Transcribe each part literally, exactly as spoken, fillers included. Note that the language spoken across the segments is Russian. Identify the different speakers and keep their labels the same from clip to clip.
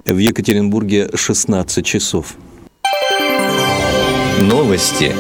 Speaker 1: В Екатеринбурге шестнадцать часов.
Speaker 2: Новости.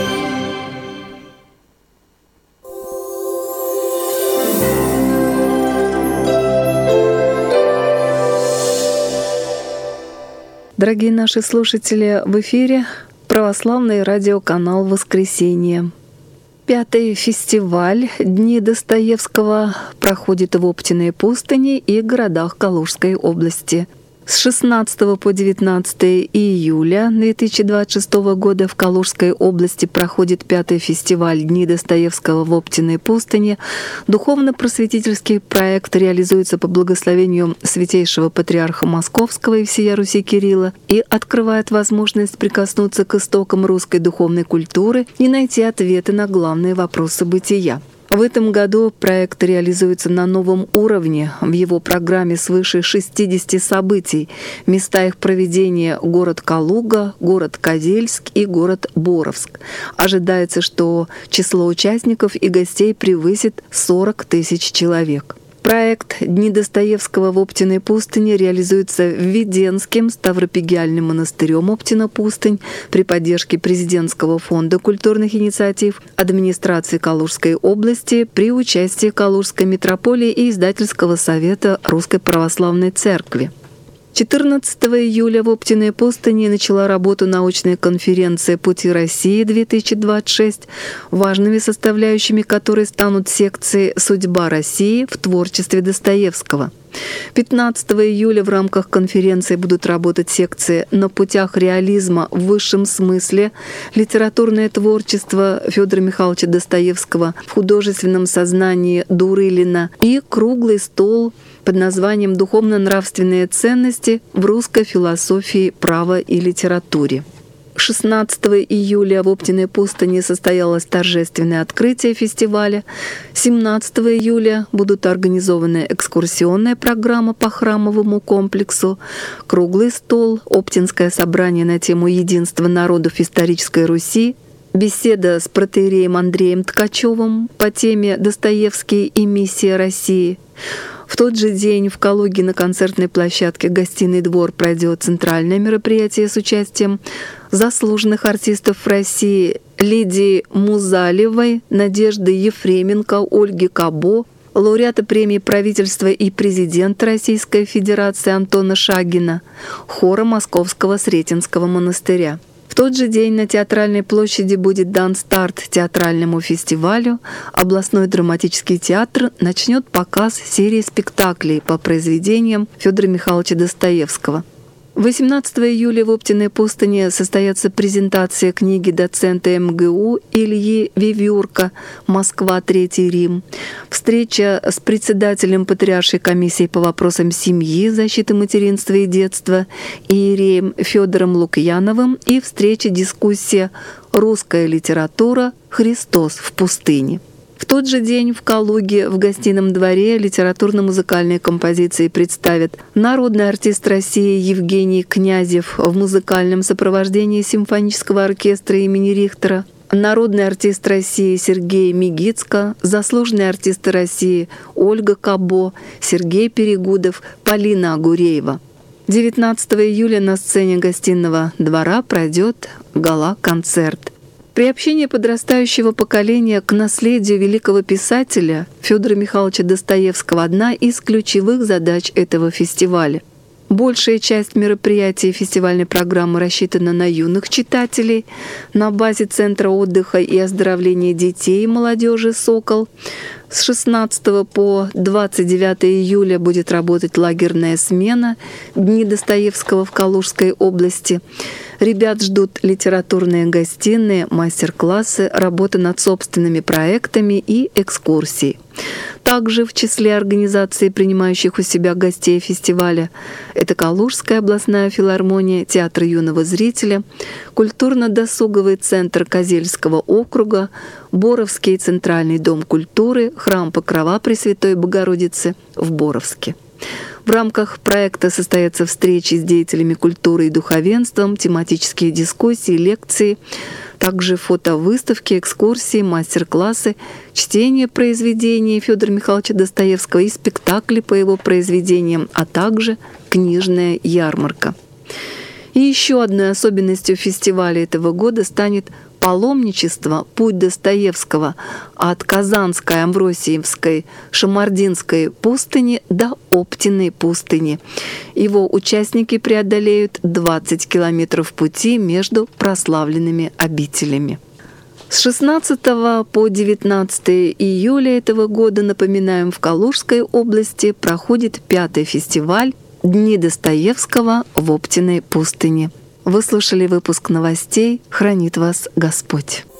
Speaker 3: Дорогие наши слушатели, в эфире православный радиоканал «Воскресенье». Пятый фестиваль «Дни Достоевского» проходит в Оптиной пустыне и городах Калужской области. С шестнадцатого по девятнадцатое июля две тысячи двадцать шестого года в Калужской области проходит пятый фестиваль «Дни Достоевского» в Оптиной пустыне. Духовно-просветительский проект реализуется по благословению Святейшего Патриарха Московского и всея Руси Кирилла и открывает возможность прикоснуться к истокам русской духовной культуры и найти ответы на главные вопросы бытия. В этом году проект реализуется на новом уровне. В его программе свыше шестидесяти событий. Места их проведения — город Калуга, город Козельск и город Боровск. Ожидается, что число участников и гостей превысит сорок тысяч человек. Проект «Дни Достоевского» в Оптиной пустыне реализуется Введенским Ставропигиальным монастырем Оптина-Пустынь при поддержке Президентского фонда культурных инициатив, администрации Калужской области при участии Калужской митрополии и издательского совета Русской Православной Церкви. четырнадцатого июля в Оптиной пустыне начала работу научная конференция «Пути России-две тысячи двадцать шесть», важными составляющими которой станут секции «Судьба России в творчестве Достоевского». пятнадцатого июля в рамках конференции будут работать секции «На путях реализма в высшем смысле. Литературное творчество Федора Михайловича Достоевского в художественном сознании Дурылина» и «Круглый стол» под названием «Духовно-нравственные ценности в русской философии, права и литературе». шестнадцатого июля в Оптиной пустыне состоялось торжественное открытие фестиваля. семнадцатого июля будут организованы экскурсионная программа по храмовому комплексу, круглый стол, Оптинское собрание на тему единства народов исторической Руси, беседа с протоиереем Андреем Ткачевым по теме «Достоевский и миссия России». В тот же день в Калуге на концертной площадке «Гостиный двор» пройдет центральное мероприятие с участием заслуженных артистов России Лидии Музалевой, Надежды Ефременко, Ольги Кабо, лауреата премии правительства и президента Российской Федерации Антона Шагина, хора Московского Сретенского монастыря. В тот же день на Театральной площади будет дан старт театральному фестивалю. Областной драматический театр начнет показ серии спектаклей по произведениям Федора Михайловича Достоевского. восемнадцатого июля в Оптиной пустыне состоятся презентация книги доцента эм гэ у Ильи Вивюрка «Москва, Третий Рим», встреча с председателем Патриаршей комиссии по вопросам семьи, защиты материнства и детства иереем Федором Лукьяновым и встреча-дискуссия «Русская литература. Христос в пустыне». В тот же день в Калуге в Гостином дворе литературно-музыкальные композиции представят народный артист России Евгений Князев в музыкальном сопровождении симфонического оркестра имени Рихтера, народный артист России Сергей Мигицко, заслуженные артисты России Ольга Кабо, Сергей Перегудов, Полина Агуреева. девятнадцатого июля на сцене Гостиного двора пройдет гала-концерт. Приобщение подрастающего поколения к наследию великого писателя Федора Михайловича Достоевского – одна из ключевых задач этого фестиваля. Большая часть мероприятий фестивальной программы рассчитана на юных читателей. На базе Центра отдыха и оздоровления детей и молодежи «Сокол» с шестнадцатого по двадцать девятое июля будет работать лагерная смена «Дни Достоевского» в Калужской области. Ребят ждут литературные гостиные, мастер-классы, работа над собственными проектами и экскурсии. Также в числе организаций, принимающих у себя гостей фестиваля, это Калужская областная филармония, Театр юного зрителя, Культурно-досуговый центр Козельского округа, Боровский центральный дом культуры, храм Покрова Пресвятой Богородицы в Боровске. В рамках проекта состоятся встречи с деятелями культуры и духовенством, тематические дискуссии, лекции, также фотовыставки, экскурсии, мастер-классы, чтение произведений Федора Михайловича Достоевского и спектакли по его произведениям, а также книжная ярмарка. И еще одной особенностью фестиваля этого года станет паломничество «Путь Достоевского» от Казанской, Амвросиевской, Шамардинской пустыни до Оптиной пустыни. Его участники преодолеют двадцать километров пути между прославленными обителями. С шестнадцатого по девятнадцатое июля этого года, напоминаем, в Калужской области проходит пятый фестиваль «Дни Достоевского в Оптиной пустыне». Вы слушали выпуск новостей. Хранит вас Господь.